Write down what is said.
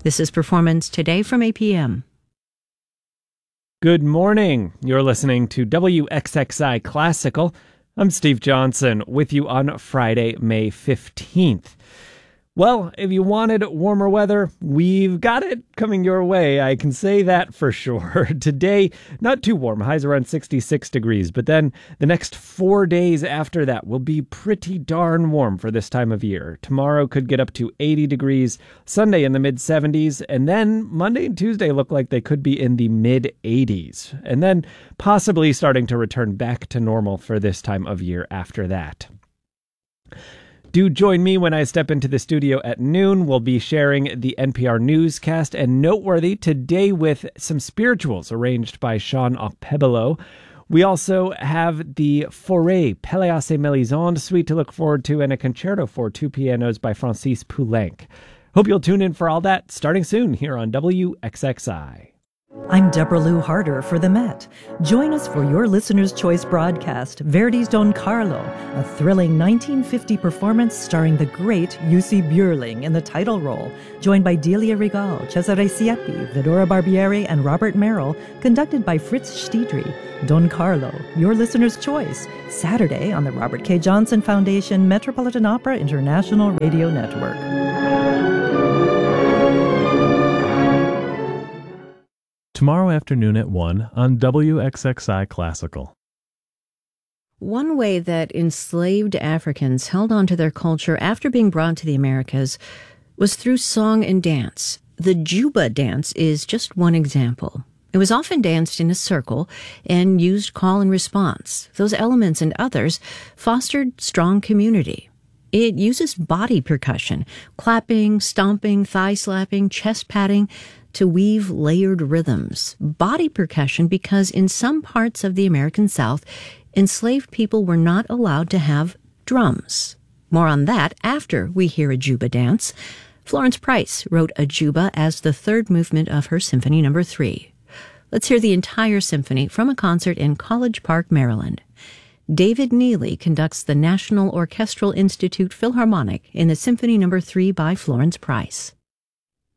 This is Performance Today from APM. Good morning. You're listening to WXXI Classical. I'm Steve Johnson with you on Friday, May 15th. Well, if you wanted warmer weather, we've got it coming your way. I can say that for sure. Today, not too warm. Highs around 66 degrees. But then the next 4 days after that will be pretty darn warm for this time of year. Tomorrow could get up to 80 degrees. Sunday in the mid-70s. And then Monday and Tuesday look like they could be in the mid-80s. And then possibly starting to return back to normal for this time of year after that. Do join me when I step into the studio at noon. We'll be sharing the NPR newscast and Noteworthy today with some spirituals arranged by Sean Okpebolo. We also have the Fauré Pelléas et Mélisande suite to look forward to and a concerto for two pianos by Francis Poulenc. Hope you'll tune in for all that starting soon here on WXXI. I'm Deborah Lou Harder for the Met. Join us for your Listener's Choice broadcast, Verdi's Don Carlo, a thrilling 1950 performance starring the great Jussi Björling in the title role, joined by Delia Regal, Cesare Siepi, Vidora Barbieri, and Robert Merrill, conducted by Fritz Stiedry. Don Carlo, your Listener's Choice, Saturday on the Robert K. Johnson Foundation Metropolitan Opera International Radio Network. Tomorrow afternoon at 1 on WXXI Classical. One way that enslaved Africans held on to their culture after being brought to the Americas was through song and dance. The Juba dance is just one example. It was often danced in a circle and used call and response. Those elements and others fostered strong community. It uses body percussion, clapping, stomping, thigh slapping, chest patting, to weave layered rhythms. Body percussion because in some parts of the American South, enslaved people were not allowed to have drums. More on that after we hear a Juba dance. Florence Price wrote a Juba as the third movement of her Symphony No. 3. Let's hear the entire symphony from a concert in College Park, Maryland. David Neely conducts the National Orchestral Institute Philharmonic in the Symphony No. 3 by Florence Price.